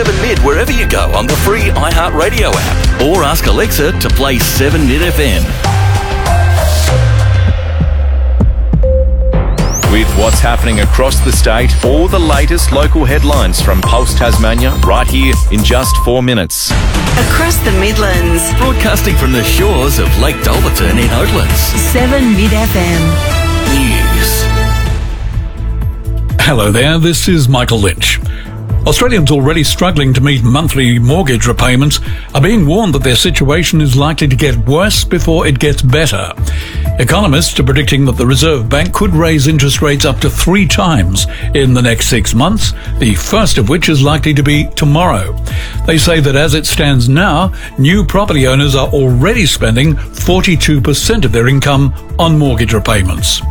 7 Mid wherever you go on the free iHeartRadio app, or ask Alexa to play 7 Mid FM. With what's happening across the state, all the latest local headlines from Pulse Tasmania, right here in just 4 minutes. Across the Midlands. Broadcasting from the shores of Lake Dolberton in Oatlands. 7 Mid FM. News. Hello there, this is Michael Lynch. Australians already struggling to meet monthly mortgage repayments are being warned that their situation is likely to get worse before it gets better. Economists are predicting that the Reserve Bank could raise interest rates up to 3 times in the next 6 months, the first of which is likely to be tomorrow. They say that as it stands now, new property owners are already spending 42% of their income on mortgage repayments.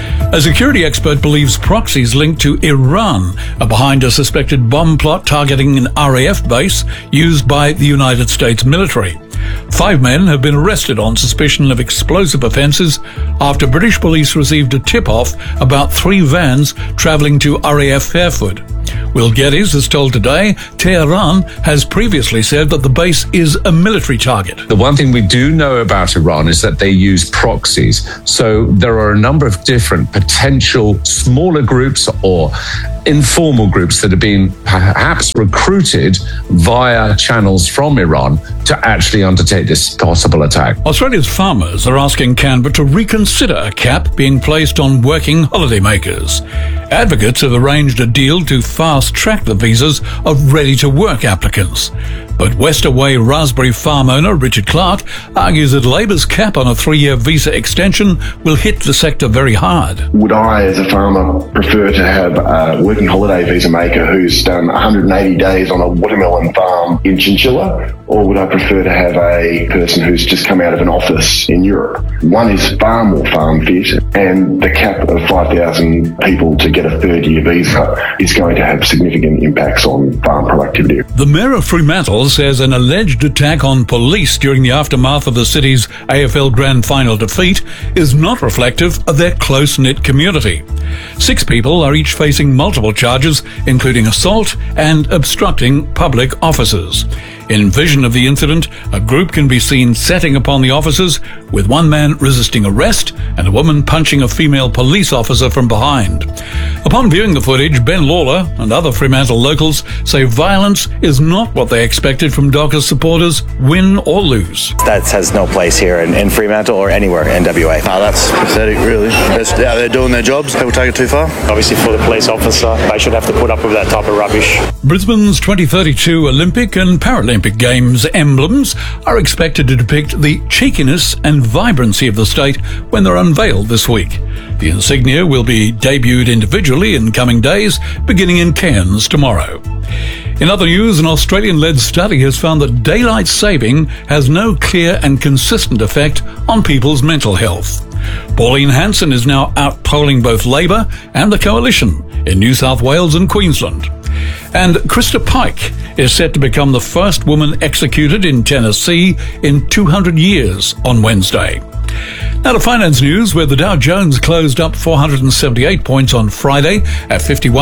A security expert believes proxies linked to Iran are behind a suspected bomb plot targeting an RAF base used by the United States military. 5 men have been arrested on suspicion of explosive offences after British police received a tip-off about 3 vans travelling to RAF Fairford. Will Geddes has told Today Tehran has previously said that the base is a military target. The one thing we do know about Iran is that they use proxies. So there are a number of different potential smaller groups or informal groups that have been perhaps recruited via channels from Iran to actually undertake this possible attack. Australia's farmers are asking Canberra to reconsider a cap being placed on working holidaymakers. Advocates have arranged a deal to fast-track the visas of ready-to-work applicants. But Westaway Raspberry farm owner Richard Clark argues that Labor's cap on a 3-year visa extension will hit the sector very hard. Would I, as a farmer, prefer to have a working holiday visa maker who's done 180 days on a watermelon farm in Chinchilla, or would I prefer to have a person who's just come out of an office in Europe? One is far more farm fit, and the cap of 5,000 people to get a 3rd-year visa is going to have significant impacts on farm productivity. The Mayor of Fremantle says an alleged attack on police during the aftermath of the city's AFL Grand Final defeat is not reflective of their close-knit community. 6 people are each facing multiple charges, including assault and obstructing public offices. In vision of the incident, a group can be seen setting upon the officers, with one man resisting arrest and a woman punching a female police officer from behind. Upon viewing the footage, Ben Lawler and other Fremantle locals say violence is not what they expected from Dockers supporters, win or lose. That has no place here in Fremantle or anywhere in WA. That's pathetic, really. They're out there doing their jobs. People take it too far. Obviously, for the police officer, they should have to put up with that type of rubbish. Brisbane's 2032 Olympic and Paralympic Games emblems are expected to depict the cheekiness and vibrancy of the state when they're unveiled this week. The insignia will be debuted individually in coming days, beginning in Cairns tomorrow. In other news, an Australian-led study has found that daylight saving has no clear and consistent effect on people's mental health. Pauline Hanson is now out-polling both Labor and the Coalition in New South Wales and Queensland. And Krista Pike is set to become the first woman executed in Tennessee in 200 years on Wednesday. Now to finance news, where the Dow Jones closed up 478 points on Friday at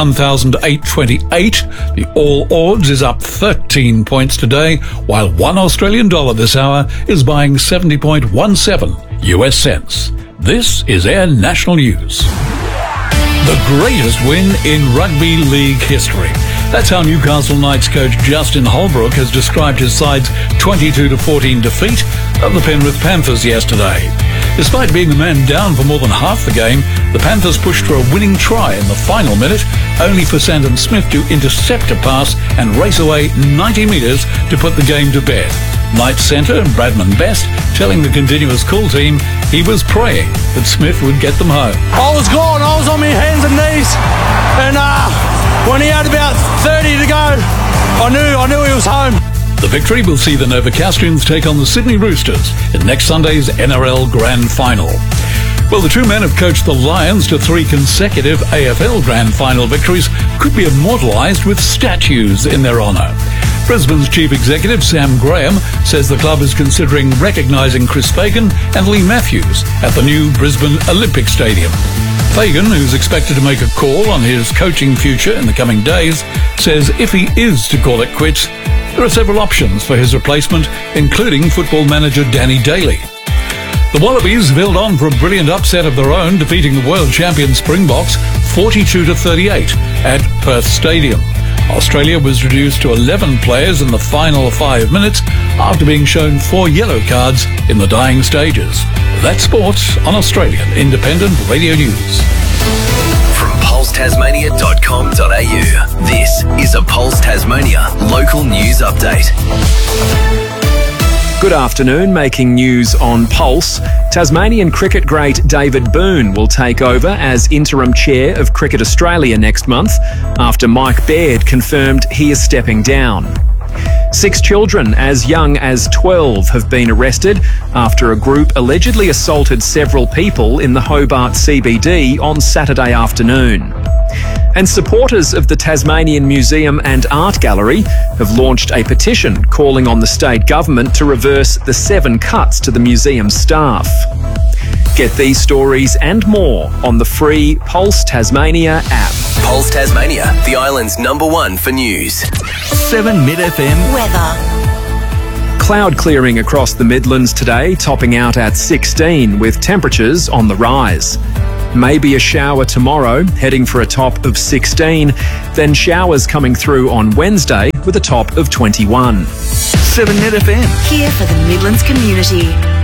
51,828. The All Ords is up 13 points today, while $1 Australian this hour is buying 70.17 US cents. This is Air National News. The greatest win in rugby league history. That's how Newcastle Knights coach Justin Holbrook has described his side's 22-14 defeat of the Penrith Panthers yesterday. Despite being the man down for more than half the game, the Panthers pushed for a winning try in the final minute, only for Sandon Smith to intercept a pass and race away 90 metres to put the game to bed. Knights centre Bradman Best telling the Continuous Call team he was praying that Smith would get them home. I was gone. I was on my hands and knees, and when he had about 30 to go, I knew he was home. The victory will see the Novocastrians take on the Sydney Roosters in next Sunday's NRL Grand Final. Well, the two men have coached the Lions to 3 consecutive AFL Grand Final victories, could be immortalised with statues in their honour. Brisbane's Chief Executive Sam Graham says the club is considering recognising Chris Fagan and Lee Matthews at the new Brisbane Olympic Stadium. Fagan, who's expected to make a call on his coaching future in the coming days, says if he is to call it quits, there are several options for his replacement, including football manager Danny Daly. The Wallabies have held on for a brilliant upset of their own, defeating the world champion Springboks 42-38 at Perth Stadium. Australia was reduced to 11 players in the final 5 minutes after being shown 4 yellow cards in the dying stages. That's sport on Australian Independent Radio News. From pulsetasmania.com.au, this is a Pulse Tasmania local news update. Good afternoon. Making news on Pulse. Tasmanian cricket great David Boone will take over as interim chair of Cricket Australia next month after Mike Baird confirmed he is stepping down. 6 children as young as 12 have been arrested after a group allegedly assaulted several people in the Hobart CBD on Saturday afternoon. And supporters of the Tasmanian Museum and Art Gallery have launched a petition calling on the state government to reverse the 7 cuts to the museum staff. Get these stories and more on the free Pulse Tasmania app. Pulse Tasmania, the island's #1 for news. 7 Mid FM Weather. Cloud clearing across the Midlands today, topping out at 16 with temperatures on the rise. Maybe a shower tomorrow, heading for a top of 16. Then showers coming through on Wednesday with a top of 21. 7 Mid FM. Here for the Midlands community.